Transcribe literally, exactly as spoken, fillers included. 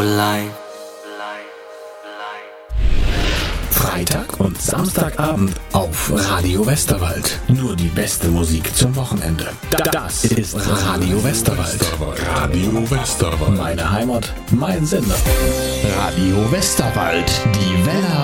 life. Freitag und Samstagabend auf Radio Westerwald. Nur die beste Musik zum Wochenende. Das ist Radio Westerwald. Radio Westerwald. Meine Heimat, mein Sender. Radio Westerwald, die Welle